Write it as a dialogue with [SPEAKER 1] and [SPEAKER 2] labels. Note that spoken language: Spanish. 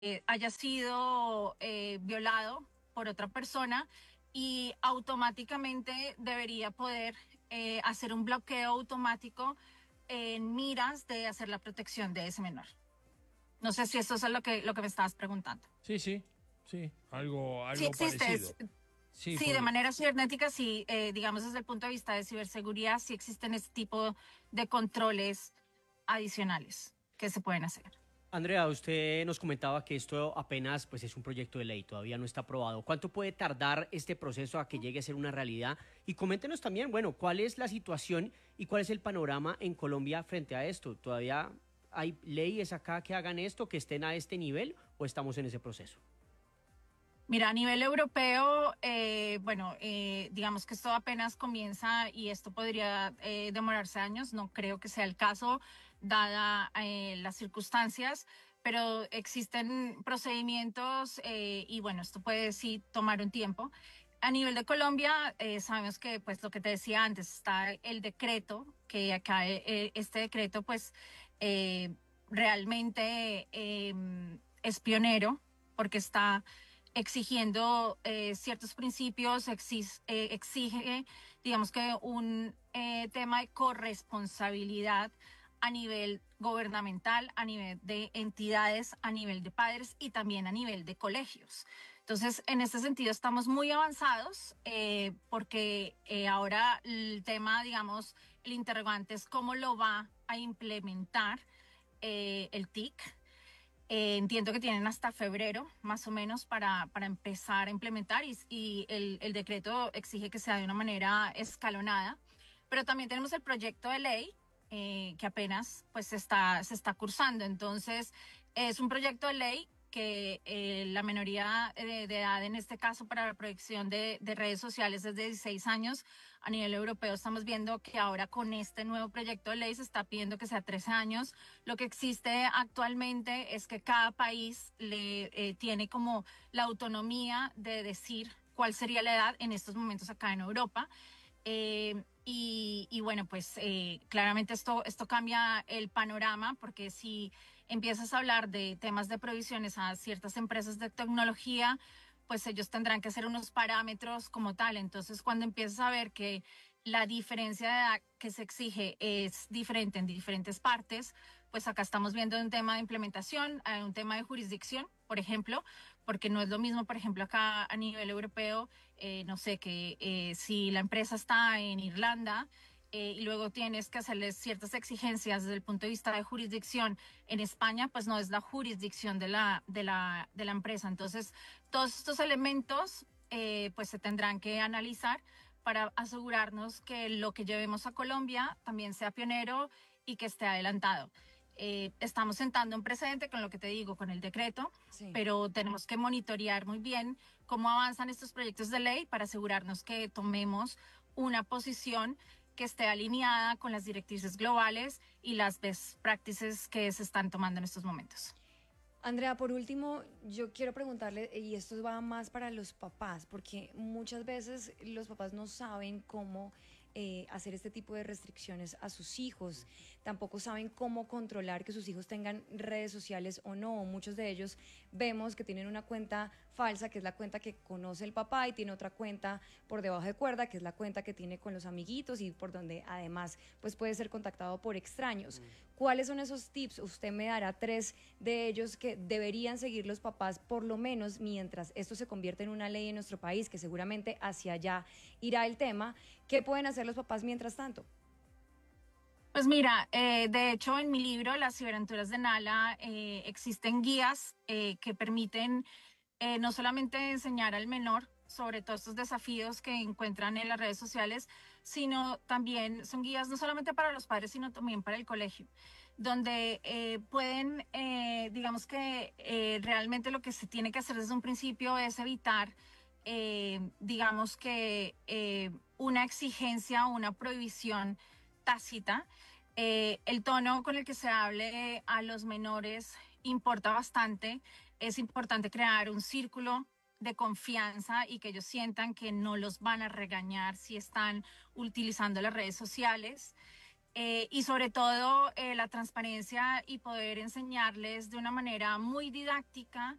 [SPEAKER 1] haya sido violado por otra persona y automáticamente debería poder hacer un bloqueo automático en miras de hacer la protección de ese menor. No sé si eso es lo que me estabas preguntando.
[SPEAKER 2] Sí, sí, sí,
[SPEAKER 1] Sí
[SPEAKER 2] algo
[SPEAKER 1] existe,
[SPEAKER 2] parecido. Sí,
[SPEAKER 1] sí, de
[SPEAKER 2] porque
[SPEAKER 1] manera cibernética, sí, digamos desde el punto de vista de ciberseguridad, sí existen este tipo de controles adicionales que se pueden hacer.
[SPEAKER 3] Andrea, usted nos comentaba que esto apenas pues es un proyecto de ley, todavía no está aprobado. ¿Cuánto puede tardar este proceso a que llegue a ser una realidad? Y coméntenos también, bueno, cuál es la situación y cuál es el panorama en Colombia frente a esto. ¿Todavía hay leyes acá que hagan esto, que estén a este nivel o estamos en ese proceso?
[SPEAKER 1] Mira, a nivel europeo, digamos que esto apenas comienza y esto podría demorarse años. No creo que sea el caso, dada las circunstancias, pero existen procedimientos y bueno, esto puede sí tomar un tiempo. A nivel de Colombia, sabemos que, pues, lo que te decía antes, está el decreto, que acá este decreto, pues, eh, realmente es pionero porque está exigiendo ciertos principios, exige, digamos que un tema de corresponsabilidad a nivel gubernamental, a nivel de entidades, a nivel de padres y también a nivel de colegios. Entonces, en este sentido, estamos muy avanzados porque ahora el tema, digamos, el interrogante es cómo lo va a implementar el TIC. Entiendo que tienen hasta febrero, más o menos, para empezar a implementar y el decreto exige que sea de una manera escalonada. Pero también tenemos el proyecto de ley que apenas pues se está cursando. Entonces, es un proyecto de ley que la minoría de edad, en este caso para la proyección de redes sociales, es de 16 años. A nivel europeo estamos viendo que ahora con este nuevo proyecto de ley se está pidiendo que sea 13 años. Lo que existe actualmente es que cada país tiene como la autonomía de decir cuál sería la edad en estos momentos acá en Europa. Y bueno, pues claramente esto cambia el panorama porque si empiezas a hablar de temas de provisiones a ciertas empresas de tecnología, pues ellos tendrán que hacer unos parámetros como tal. Entonces, cuando empiezas a ver que la diferencia de edad que se exige es diferente en diferentes partes, pues acá estamos viendo un tema de implementación, un tema de jurisdicción, por ejemplo, porque no es lo mismo, por ejemplo, acá a nivel europeo, no sé, que si la empresa está en Irlanda y luego tienes que hacerles ciertas exigencias desde el punto de vista de jurisdicción en España, pues no es la jurisdicción de la empresa. Entonces, todos estos elementos pues se tendrán que analizar para asegurarnos que lo que llevemos a Colombia también sea pionero y que esté adelantado. Estamos sentando un precedente con lo que te digo, con el decreto,
[SPEAKER 4] Sí.
[SPEAKER 1] pero tenemos que monitorear muy bien cómo avanzan estos proyectos de ley para asegurarnos que tomemos una posición que esté alineada con las directrices globales y las best practices que se están tomando en estos momentos.
[SPEAKER 4] Andrea, por último, yo quiero preguntarle, y esto va más para los papás, porque muchas veces los papás no saben cómo hacer este tipo de restricciones a sus hijos, tampoco saben cómo controlar que sus hijos tengan redes sociales o no. Muchos de ellos vemos que tienen una cuenta falsa, que es la cuenta que conoce el papá, y tiene otra cuenta por debajo de cuerda, que es la cuenta que tiene con los amiguitos y por donde además pues puede ser contactado por extraños. ¿Cuáles son esos tips? Usted me dará 3 de ellos que deberían seguir los papás, por lo menos mientras esto se convierte en una ley en nuestro país, que seguramente hacia allá irá el tema. ¿Qué pueden hacer los papás mientras tanto?
[SPEAKER 1] Pues mira, de hecho en mi libro, Las ciberaventuras de Nala, existen guías que permiten no solamente enseñar al menor sobre todos estos desafíos que encuentran en las redes sociales, sino también son guías no solamente para los padres, sino también para el colegio, donde pueden, digamos que realmente lo que se tiene que hacer desde un principio es evitar, digamos que una exigencia o una prohibición tácita. El tono con el que se hable a los menores importa bastante. Es importante crear un círculo de confianza y que ellos sientan que no los van a regañar si están utilizando las redes sociales. y sobre todo la transparencia y poder enseñarles de una manera muy didáctica